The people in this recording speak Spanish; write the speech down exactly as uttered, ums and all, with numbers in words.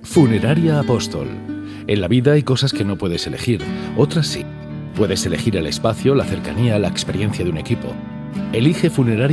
Funeraria Apóstol. En la vida hay cosas que no puedes elegir, otras sí. Puedes elegir el espacio, la cercanía, la experiencia de un equipo. Elige Funeraria